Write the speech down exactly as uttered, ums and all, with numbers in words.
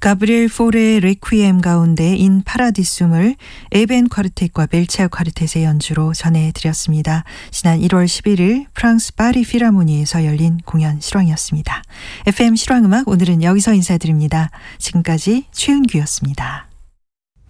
가브리엘 포레의 레퀴엠 가운데 인 파라디숨을 에벤 쿼르텟과 멜치아 쿼르텟의 연주로 전해드렸습니다. 지난 일월 십일일 프랑스 파리 필하모니에서 열린 공연 실황이었습니다. 에프엠 실황음악 오늘은 여기서 인사드립니다. 지금까지 최은규였습니다.